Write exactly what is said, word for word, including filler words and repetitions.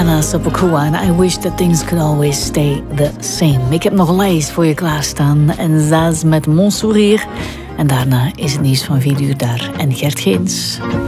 Nana Sapakua en I wish that things could always stay the same. Ik heb nog een lijst voor je klaarstaan. En Zaz met Mon Sourire. En daarna is het nieuws van vier uur daar. En Gert Geens.